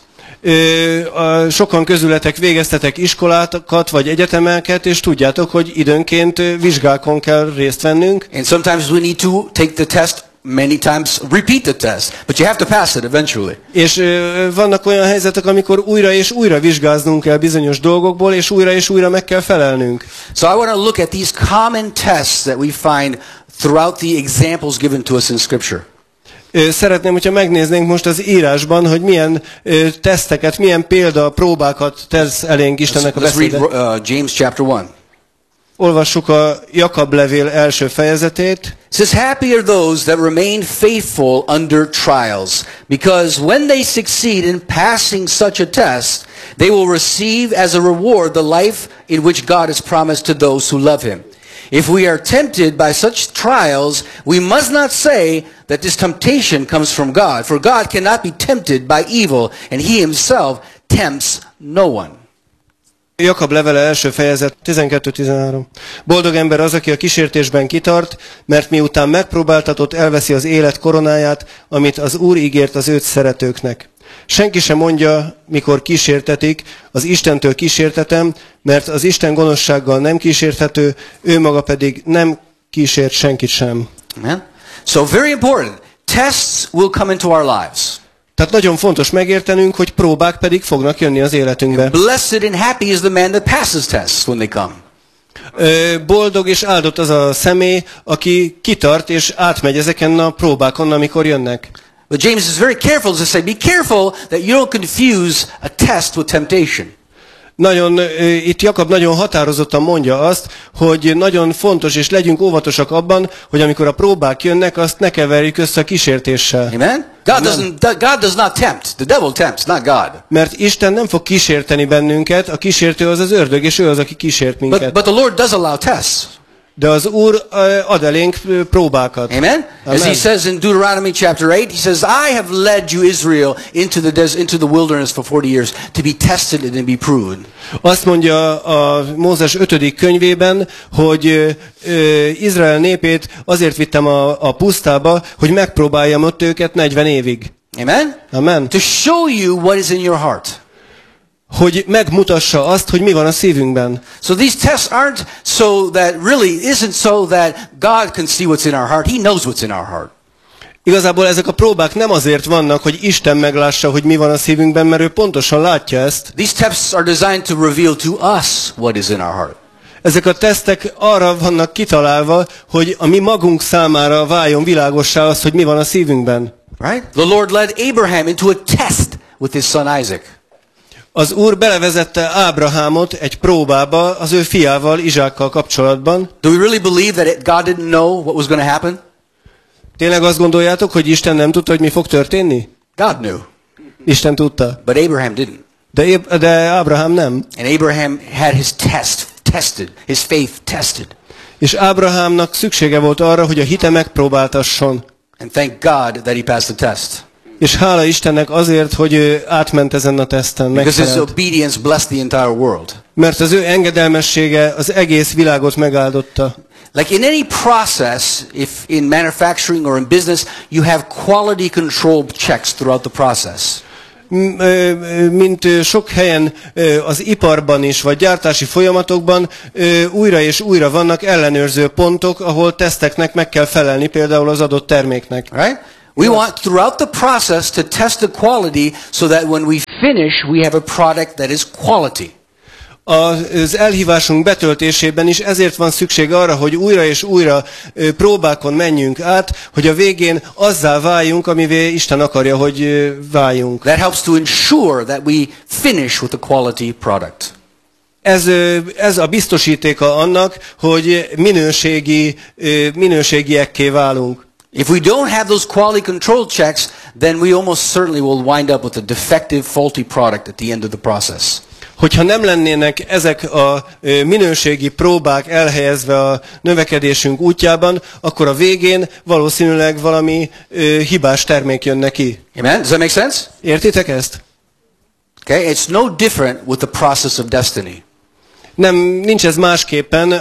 Sokan közületek végeztetek iskolákat vagy egyetemeket, és tudjátok, hogy időnként vizsgákon kell részt vennünk. And sometimes we need to take the test many times, repeat the test, but you have to pass it eventually. És vannak olyan helyzetek, amikor újra és újra vizsgáznunk kell bizonyos dolgokból, és újra meg kell felelnünk. So I want to look at these common tests that we find throughout the examples given to us in Scripture. Szeretném, hogyha megnéznénk most az írásban, hogy milyen teszteket, milyen próbákat tesz elénk Istennek a beszéde. Let's read James chapter 1. Olvassuk a Jakab levél első fejezetét. It says, happy are those that remain faithful under trials, because when they succeed in passing such a test, they will receive as a reward the life in which God has promised to those who love him. If we are tempted by such trials, we must not say that this temptation comes from God, for God cannot be tempted by evil, and he himself tempts no one. Jakab levele első fejezet 12-13. Boldog ember az, aki a kísértésben kitart, mert miután megpróbáltatott, elveszi az élet koronáját, amit az Úr ígért az őt szeretőknek. Senki sem mondja, mikor kísértetik, az Istentől kísértetem, mert az Isten gonoszsággal nem kísérthető, ő maga pedig nem kísért senkit sem. Amen? So very important. Tests will come into our lives. Tehát nagyon fontos megértenünk, hogy próbák pedig fognak jönni az életünkbe. Blessed and happy is the man that passes tests when they come. Boldog és áldott az a személy, aki kitart és átmegy ezeken a próbákon, amikor jönnek. But James is very careful to say, be careful that you don't confuse a test with temptation. Itt Jakab nagyon határozottan mondja azt, hogy nagyon fontos, és legyünk óvatosak abban, hogy amikor a próbák jönnek, azt ne keverjük össze a kísértéssel. Amen? God does not tempt. The devil tempts, not God. Mert Isten nem fog kísérteni bennünket, a kísértő az az ördög, és ő az, aki kísért minket. But the Lord does allow tests. De az Úr ad elénk próbákat. Amen? As he says in Deuteronomy chapter 8, he says, I have led you, Israel, into the wilderness for 40 years to be tested and to be proven. Azt mondja a Mózes 5. könyvében, hogy Izrael népét azért vittem a pusztába, hogy megpróbáljam ott őket 40 évig. Amen? Amen. To show you what is in your heart. Hogy megmutassa azt, hogy mi van a szívünkben. So these tests aren't so that isn't so that God can see what's in our heart. He knows what's in our heart. Igazából ezek a próbák nem azért vannak, hogy Isten meglássa, hogy mi van a szívünkben, mert ő pontosan látja ezt. These tests are designed to reveal to us what is in our heart. Ezek a tesztek arra vannak kitalálva, hogy a mi magunk számára váljon világossá az, hogy mi van a szívünkben. Right? The Lord led Abraham into a test with his son Isaac. Az Úr belevezette Ábrahámot egy próbába az ő fiával, Izsákkal kapcsolatban. Do we really believe that God didn't know what was going to happen? Tényleg azt gondoljátok, hogy Isten nem tudta, hogy mi fog történni? God knew. Isten tudta. But Abraham didn't. De Ábrahám nem. And Abraham had his tested, his faith tested. És Ábrahámnak szüksége volt arra, hogy a hite megpróbáltasson. And thank God that he passed the test. És hála Istennek azért, hogy ő átment ezen a teszten, Because his megfelelt. obedience blessed the entire world. Mert az ő engedelmessége az egész világot megáldotta. Like in any process, if in manufacturing or in business, you have quality control checks throughout the process. Mint sok helyen az iparban is, vagy gyártási folyamatokban újra és újra vannak ellenőrző pontok, ahol teszteknek meg kell felelni, például az adott terméknek. Right? We want throughout the process to test the quality so that when we finish, we have a product that is quality. Az elhívásunk betöltésében is ezért van szükség arra, hogy újra és újra próbákon menjünk át, hogy a végén azzá váljunk, amivé Isten akarja, hogy váljunk. That helps to ensure that we finish with a quality product. Ez a biztosítéka annak, hogy minőségiekké válunk. If we don't have those quality control checks, then we almost certainly will wind up with a defective, faulty product at the end of the process. Hogyha nem lennének ezek a minőségi próbák elhelyezve a növekedésünk útjában, akkor a végén valószínűleg valami hibás termék jön neki. Amen? Does that make sense? Értitek ezt? Okay, it's no different with the process of destiny. Nincs ez másképpen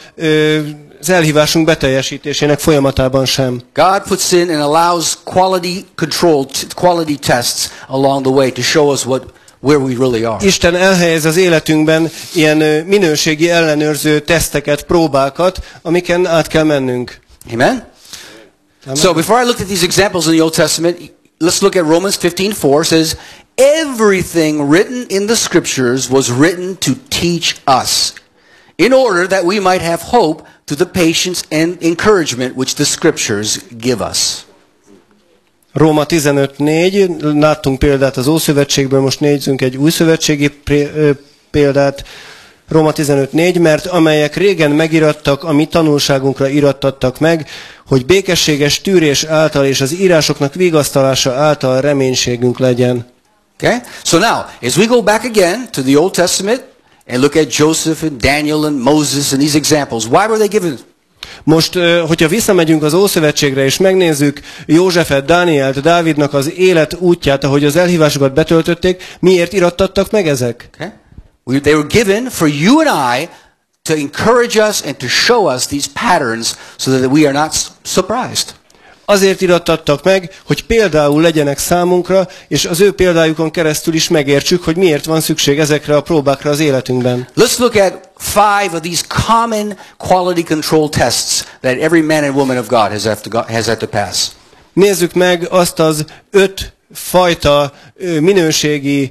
az elhívásunk beteljesítésének folyamatában sem. God puts in and allows quality control, quality tests along the way to show us where we really are. Isten elhelyez az életünkben ilyen minőségi ellenőrző teszteket, próbákat, amiken át kell mennünk. Amen? So before I look at these examples in the Old Testament, let's look at Romans 15:4 says, everything written in the scriptures was written to teach us, in order that we might have hope to the patience and encouragement which the scriptures give us. Róma 15:4, láttunk példát az Ószövetségből, most nézzünk egy újszövetségi példát. Róma 15:4, mert amelyek régen megirattak, a mi tanulságunkra irattattak meg, hogy békességes tűrés által és az írásoknak vigasztalása által reménységünk legyen. Okay? So now, as we go back again to the Old Testament and look at Joseph and Daniel and Moses and these examples. Why were they given? Most, hogyha visszamegyünk az Ószövetségre, és megnézzük Józsefet, Dánielt, Dávidnak az élet útját, ahogy az elhívásokat betöltötték, miért irattattak meg ezek? Okay? They were given for you and I to encourage us and to show us these patterns so that we are not surprised. Azért irattattak meg, hogy például legyenek számunkra, és az ő példájukon keresztül is megértsük, hogy miért van szükség ezekre a próbákra az életünkben. Let's look at 5 of these common quality control tests that every man and woman of God has had to pass. Nézzük meg azt az 5 fajta minőségi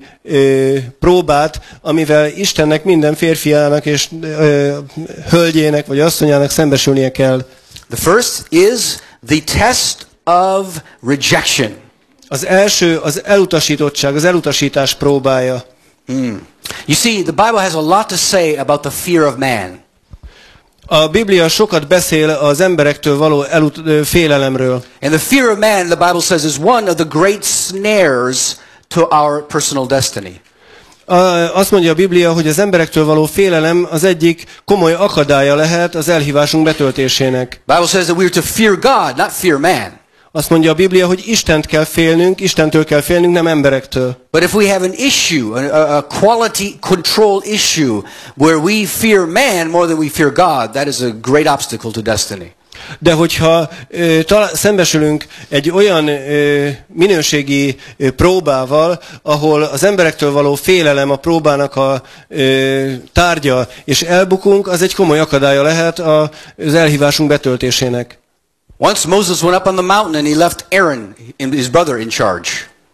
próbát, amivel Istennek minden férfiának és hölgyének vagy asszonyának szembesülnie kell. The first is the test of rejection. Az első az elutasítottság, az elutasítás próbája. You see, the Bible has a lot to say about the fear of man. A Biblia sokat beszél az emberektől való félelemről. And the fear of man, the Bible says, is one of the great snares to our personal destiny. Azt mondja a Biblia, hogy az emberektől való félelem az egyik komoly akadálya lehet az elhívásunk betöltésének. The Bible says that we are to fear God, not fear man. Azt mondja a Biblia, hogy Istent kell félnünk, Istentől kell félnünk, nem emberektől. But if we have an issue, a quality control issue, where we fear man more than we fear God, that is a great obstacle to destiny. De hogyha szembesülünk egy olyan minőségi próbával, ahol az emberektől való félelem a próbának a tárgya, és elbukunk, az egy komoly akadálya lehet az elhívásunk betöltésének. Once Moses went up on the mountain and he left Aaron, his brother, in charge.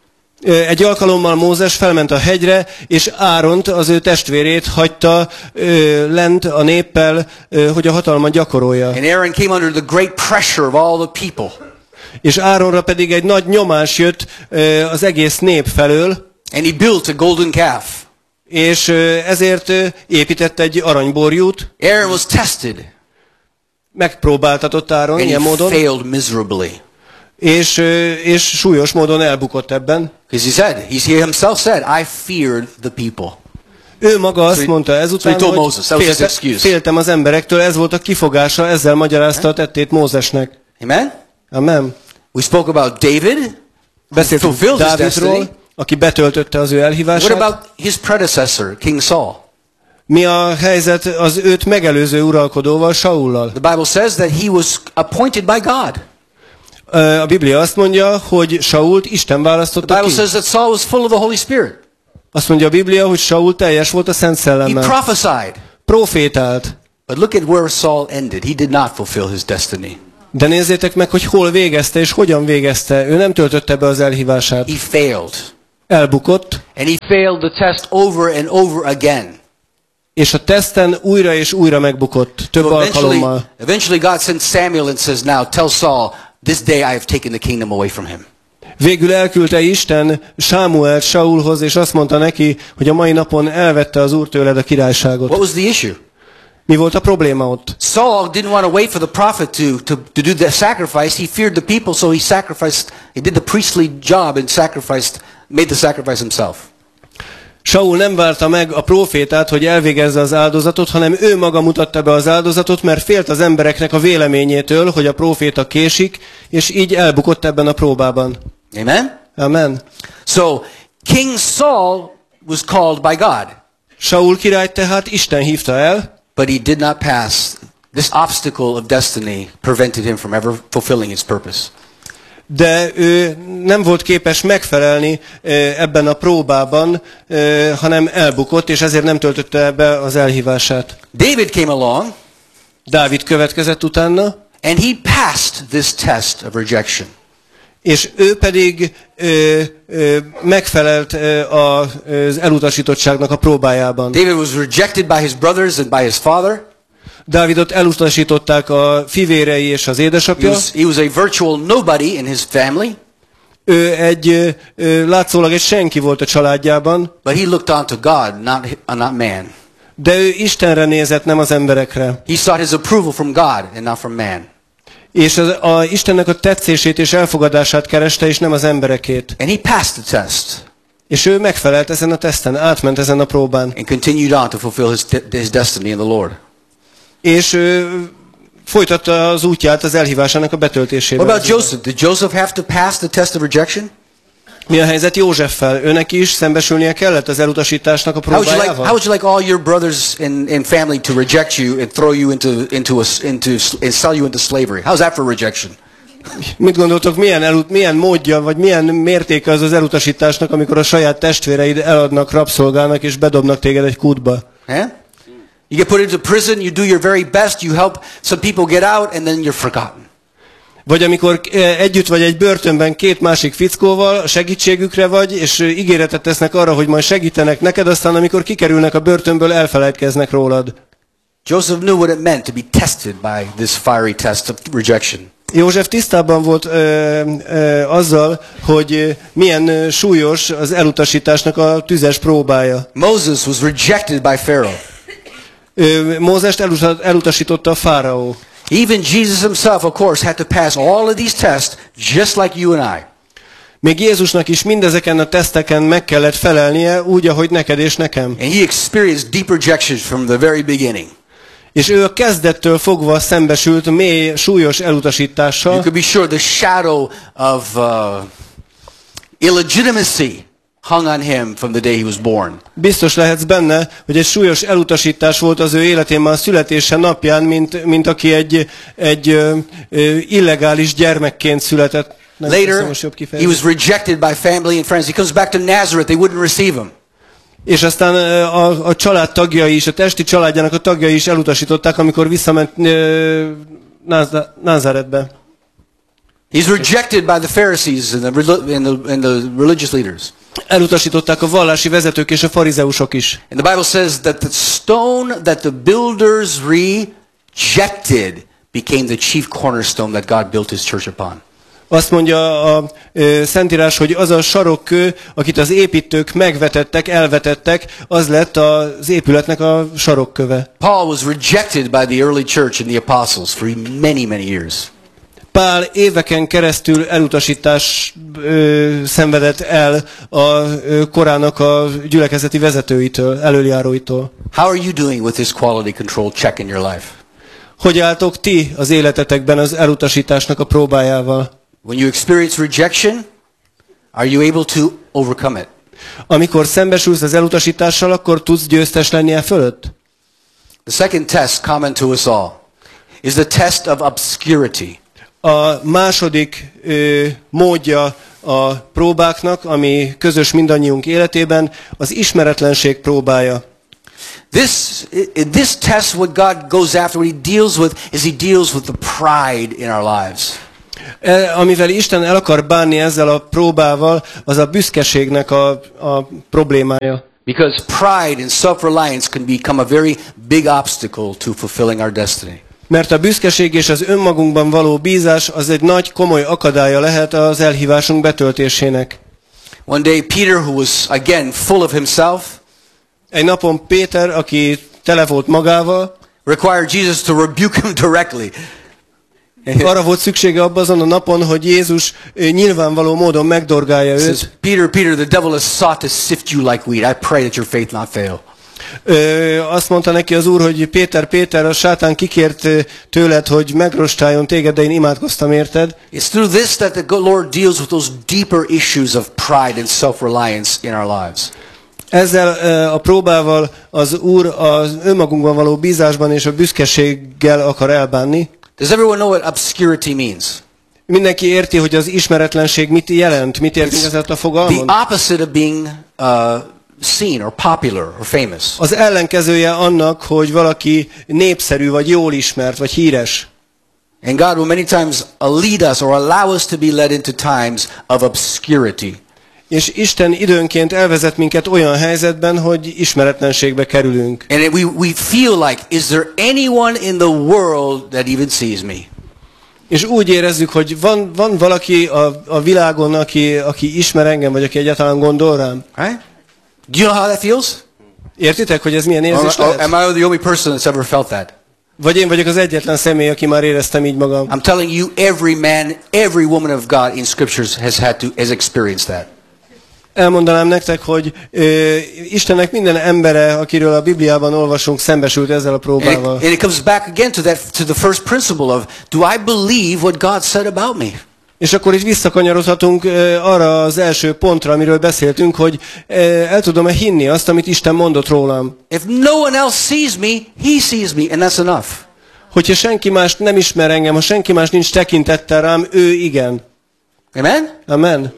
Egy alkalommal Mózes felment a hegyre, és Áront, az ő testvérét hagyta lent a néppel, hogy a hatalmat gyakorolja. And Aaron came under the great pressure of all the people. És Áronra pedig egy nagy nyomás jött az egész nép felől. And he built a golden calf. És ezért épített egy aranyborjút. Aaron was tested. Megpróbáltatott Áron ilyen módon. And he failed miserably. És súlyos módon elbukott ebben. Because he himself said, I feared the people. Ő maga azt mondta ezután, hogy féltem az emberektől, ez volt a kifogása, ezzel magyarázta a tettét Mózesnek. Amen? Amen. We spoke about David, beszéltünk Dávidról, aki betöltötte az ő elhívását. What about his predecessor, King Saul? Mi a helyzet az őt megelőző uralkodóval, Saullal? The Bible says that he was appointed by God. A Biblia azt mondja, hogy Sault Isten választotta ki. The Bible says that Saul was full of the Holy Spirit. Azt mondja a Biblia, hogy Saul teljes volt a Szent Szellemmel. He prophesied. Profétált. But look at where Saul ended. He did not fulfill his destiny. De nézzétek meg, hogy hol végezte és hogyan végezte. Ő nem töltötte be az elhívását. He failed. Elbukott. And he failed the test over and over again. És a teszten újra és újra megbukott, több alkalommal. Eventually God sent Samuel and says, now tell Saul, this day I have taken the kingdom away from him. Végül elküldte Isten Sámuelt Saulhoz, és azt mondta neki, hogy a mai napon elvette az Úr tőled a királyságot. What was the issue? Mi volt a probléma ott? Saul didn't want to wait for the prophet to do the sacrifice. He feared the people, so he did the priestly job and made the sacrifice himself. Saul nem várta meg a prófétát, hogy elvégezze az áldozatot, hanem ő maga mutatta be az áldozatot, mert félt az embereknek a véleményétől, hogy a próféta késik, és így elbukott ebben a próbában. Amen? Amen. So, King Saul was called by God. Saul király tehát Isten hívta el, but he did not pass. This obstacle of destiny prevented him from ever fulfilling his purpose. De ő nem volt képes megfelelni ebben a próbában, hanem elbukott, és ezért nem töltötte be az elhívását. David came along. Dávid következett utána. And he passed this test of rejection. És ő pedig megfelelt az elutasítottságnak a próbájában. David was rejected by his brothers and by his father. Dávidot elutasították a fivérei és az édesapja. He was a virtual nobody in his family. Ő látszólag egy senki volt a családjában. But he looked on to God, not man. De ő Istenre nézett, nem az emberekre. He sought his approval from God and not from man. És Istennek a tetszését és elfogadását kereste, és nem az emberekét. And he passed the test. És ő megfelelt ezen a teszten, átment ezen a próbán. and continued on to fulfill his destiny in the Lord. És folytatta az útját az elhívásának a betöltésével. What about Joseph? Did Joseph have to pass the test of rejection? Mi a helyzet Józseffel? Őnek is szembesülnie kellett az elutasításnak a How próbájával? would you like all your brothers and family to reject you and throw you and sell you into slavery? How's that for rejection? Mit gondoltok, milyen módja, vagy milyen mértéke az elutasításnak, amikor a saját testvéreid eladnak, rabszolgálnak, és bedobnak téged egy kútba? Yeah? You get put into prison, you do your very best, you help some people get out, and then you're forgotten. Vagy amikor együtt vagy egy börtönben két másik fickóval, segítségükre vagy, és ígéretet tesznek arra, hogy majd segítenek neked, aztán amikor kikerülnek a börtönből, elfelejtkeznek rólad. Joseph knew what it meant to be tested by this fiery test of rejection. József tisztában volt azzal, hogy milyen súlyos az elutasításnak a tüzes próbája. Moses was rejected by Pharaoh. Mózest elutasította a fáraó. Even Jesus himself, of course, had to pass all of these tests just like you and I. Még Jézusnak is mindezeken a teszteken meg kellett felelnie, úgy, ahogy neked és nekem. And he experienced deep rejections from the very beginning. És ő a kezdettől fogva szembesült mély, súlyos elutasítással. You could be sure the shadow of illegitimacy hung on him from the day he was born. Biztos lehetsz benne, hogy egy súlyos elutasítás volt az ő életén már a születése napján, mint aki egy illegális gyermekként született. Later, he was rejected by family and friends. He comes back to Nazareth, they wouldn't receive him. És aztán a család tagjai is, a testi családjának a tagjai is elutasították, amikor visszament Názáretbe. He's rejected by the Pharisees and the religious leaders. Elutasították a vallási vezetők és a farizeusok is. And the Bible says that the stone that the builders rejected became the chief cornerstone that God built his church upon. Azt mondja a Szentírás, hogy az a sarokkő, akit az építők megvetettek, elvetettek, az lett az épületnek a sarokköve. Paul was rejected by the early church and the apostles for many, many years. Pál éveken keresztül elutasítás szenvedett el a korának a gyülekezeti vezetőitől, elöljáróitól. How are you doing with this quality control check in your life? Hogy álltok ti az életetekben az elutasításnak a próbájával? When you experience rejection, are you able to overcome it? Amikor szembesülsz az elutasítással, akkor tudsz győztes lenni fölött? The second test common to us all is the test of obscurity. A második módja a próbáknak, ami közös mindannyiunk életében, az ismeretlenség próbája. This test, what God goes after, what he deals with, is he deals with the pride in our lives. Amivel Isten el akar bánni ezzel a próbával, az a büszkeségnek a problémája. Because pride and self-reliance can become a very big obstacle to fulfilling our destiny. Mert a büszkeség és az önmagunkban való bízás az egy nagy, komoly akadálya lehet az elhívásunk betöltésének. One day Peter, who was again full of himself, egy napon Péter, aki tele volt magával, required Jesus to rebuke him directly. Arra volt szüksége abban azon a napon, hogy Jézus nyilvánvaló módon megdorgálja őt. Peter, the devil has sought to sift you like wheat. I pray that your faith not fail. Azt mondta neki az Úr, hogy Péter, a sátán kikért tőled, hogy megrostáljon téged, de én imádkoztam érted. It's through this that the Lord deals with those deeper issues of pride and self-reliance in our lives. Ezzel a próbával az Úr az önmagunkban való bízásban és a büszkeséggel akar elbánni. Does everyone know what obscurity means? Mindenki érti, hogy az ismeretlenség mit jelent, mit értünk ezzel a fogalmon? The opposite of being seen or popular or famous. Az ellenkezője annak, hogy valaki népszerű, vagy jól ismert, vagy híres. And God will many times lead us or allow us to be led into times of obscurity. És Isten időnként elvezet minket olyan helyzetben, hogy ismeretlenségbe kerülünk. And we feel like, is there anyone in the world that even sees me? És úgy érezzük, hogy van valaki a világon, aki ismer engem, vagy aki egyáltalán gondol rám. Right? Do you know how that feels? Értitek, hogy ez milyen érzés lehet? Am I the only person that's ever felt that? Vagy én vagyok az egyetlen személy, aki már éreztem így magam. I'm telling you, every man, every woman of God in scriptures has experienced that. Elmondanám nektek, hogy Istennek minden embere, akiről a Bibliában olvasunk, szembesült ezzel a próbával. And it comes back again to the first principle of, do I believe what God said about me? És akkor itt visszakanyarodhatunk arra az első pontra, amiről beszéltünk, hogy el tudom-e hinni azt, amit Isten mondott rólam. If no one else sees me, he sees me, and that's enough. Hogyha senki más nem ismer engem, ha senki más nincs tekintettel rám, ő igen. Amen? Amen.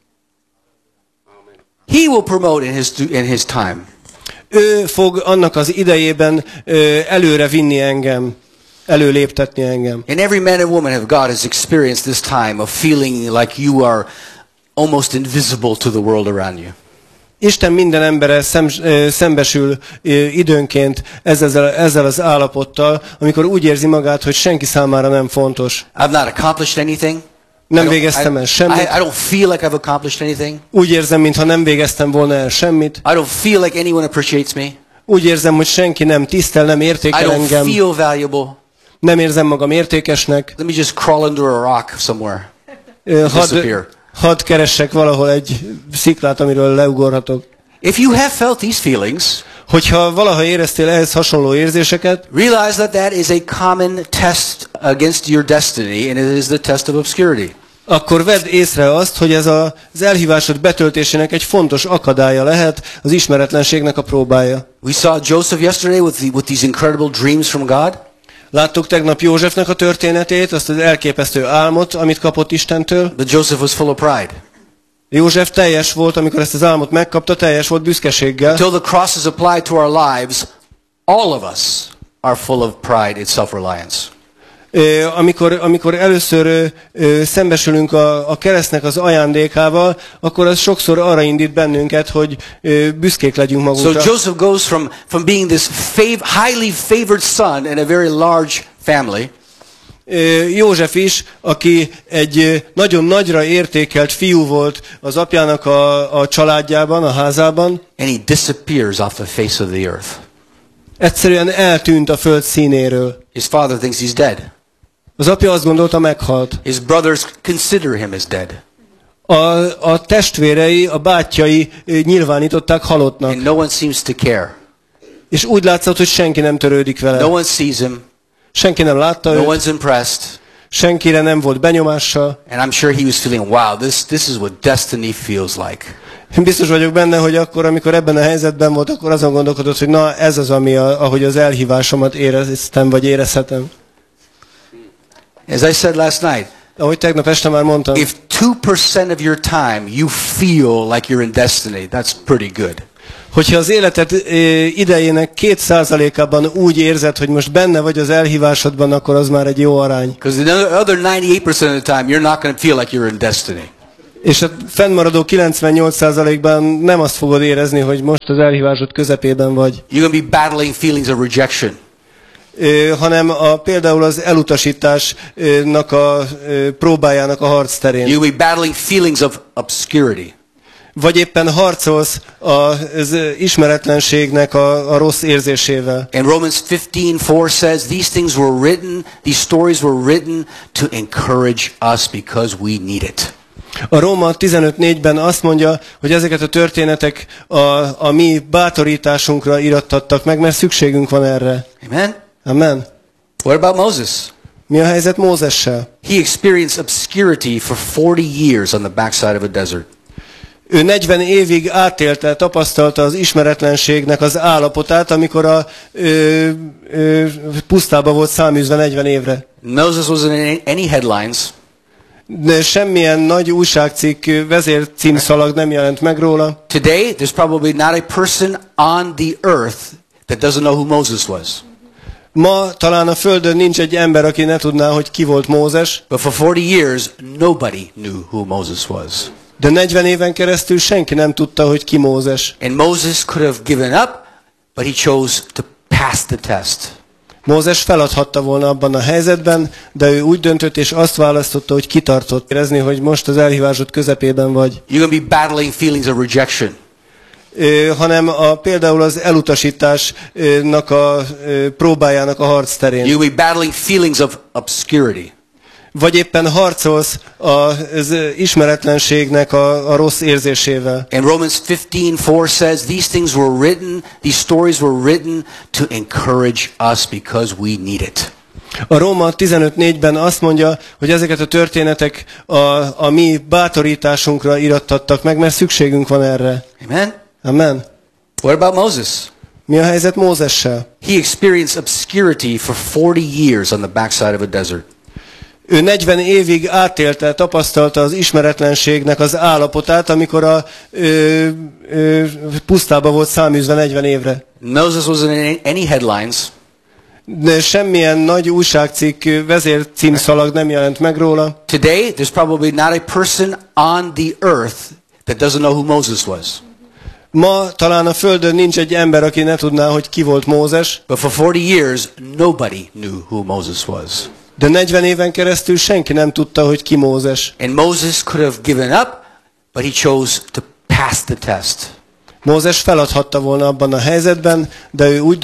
He will promote in his time. Ő fog annak az idejében előre vinni engem, előléptetni engem. And every man and woman of God has experienced this time of feeling like you are almost invisible to the world around you. Isten minden embere szembesül időnként ezzel az állapottal, amikor úgy érzi magát, hogy senki számára nem fontos. I've not accomplished anything. Nem végeztem el semmit. I don't feel like I've accomplished anything. Úgy érzem, mintha nem végeztem volna el semmit. I don't feel like anyone appreciates me. Úgy érzem, hogy senki nem tisztel, nem értékel I don't engem. feel valuable. Nem érzem magam értékesnek. Let me just crawl under a rock somewhere. Disappear. Hadd keressek valahol egy sziklát, amiről leugorhatok. If you have felt these feelings, hogyha valaha éreztél ehhez hasonló érzéseket, realize that is a common test against your destiny, and it is the test of obscurity. Akkor vedd észre azt, hogy ez az elhívásod betöltésének egy fontos akadálya lehet, az ismeretlenségnek a próbája. We saw Joseph yesterday with these incredible dreams from God. Láttuk tegnap Józsefnek a történetét, azt az elképesztő álmot, amit kapott Istentől. But Joseph was full of pride. József teljes volt, amikor ezt az álmot megkapta, teljes volt büszkeséggel. Until the cross is applied to our lives, all of us are full of pride and self-reliance. Amikor először szembesülünk a keresztnek az ajándékával, akkor az sokszor arra indít bennünket, hogy büszkék legyünk magunkra. So Joseph goes from being this highly favored son in a very large family. József is, aki egy nagyon nagyra értékelt fiú volt az apjának a családjában, a házában. And he disappears off the face of the earth. Egyszerűen eltűnt a föld színéről. His father thinks he's dead. Az apja azt gondolta, meghalt. His brothers consider him as dead. A testvérei, a bátyjai nyilvánították halottnak. And no one seems to care. És úgy látszott, hogy senki nem törődik vele. No one sees him. Senki nem látta No őt. one's impressed. Senkire nem volt benyomása. And I'm sure he was feeling, wow, this is what destiny feels like. Én biztos vagyok benne, hogy akkor, amikor ebben a helyzetben volt, akkor azon gondolkodott, hogy na ez az, ahogy az elhívásomat éreztem, vagy érezhetem. As I said last night, ahogy tegnap este már mondtam, if 2% of your time you feel like you're in destiny, that's pretty good. Hogyha az életed idejének 2%-ában úgy érzed, hogy most benne vagy az elhívásodban, akkor az már egy jó arány. Because the other 98% of the time you're not going to feel like you're in destiny. És a fennmaradó 98%-ban nem azt fogod érezni, hogy most az elhívásod közepében vagy. You're going to be battling feelings of rejection. Hanem például az elutasításnak a próbájának a harc terén. You'll be battling feelings of obscurity. Vagy éppen harcolsz az ismeretlenségnek a rossz érzésével. And Romans 15:4 says these stories were written to encourage us because we need it. A Róma 15:4-ben azt mondja, hogy ezeket a történetek a mi bátorításunkra irattattak meg, mert szükségünk van erre. Amen? Amen. What about Moses? Mi a helyzet Mózessel? He experienced obscurity for 40 years on the backside of a desert. Ő 40 évig átélte, tapasztalta az ismeretlenségnek az állapotát, amikor pusztába volt száműzve 40 évre. Moses wasn't in any headlines. De semmilyen nagy újságcikk, vezércímszalag nem jelent meg róla. Today, there's probably not a person on the earth that doesn't know who Moses was. Ma talán a földön nincs egy ember, aki ne tudná, hogy ki volt Mózes. But for 40 years, nobody knew who Moses was. De 40 éven keresztül senki nem tudta, hogy ki Mózes. And Moses could have given up, but he chose to pass the test. Mózes feladhatta volna abban a helyzetben, de ő úgy döntött és azt választotta, hogy kitartott. Érezni, hogy most az elhívásod közepében vagy. You're going to be battling feelings of rejection. Hanem például az elutasításnak a próbájának a harc terén. You'll be battling feelings of obscurity. vagy éppen harcolsz az ismeretlenségnek a rossz érzésével. And Romans 15:4 says, these things were written, these stories were written to encourage us because we need it. A Róma 15:4-ben azt mondja, hogy ezeket a történetek a mi bátorításunkra irattattak meg, mert szükségünk van erre. Amen? Amen. What about Moses? Mi a helyzet Mózessel? He experienced obscurity for 40 years on the backside of a desert. Ő 40 évig átélte, tapasztalta az ismeretlenségnek az állapotát, amikor pusztába volt száműzve 40 évre. Moses wasn't in any headlines. De semmilyen nagy újságcikk, vezércímszalag nem jelent meg róla. Today, there's probably not a person on the earth that doesn't know who Moses was. Ma talán a Földön nincs egy ember, aki ne tudná, hogy ki volt Mózes. But for 40 years, nobody knew who Moses was. De 40 éven keresztül senki nem tudta, hogy ki Mózes. And Moses could have given up, but he chose to pass the test. Mózes feladhatta volna abban a helyzetben, de ő úgy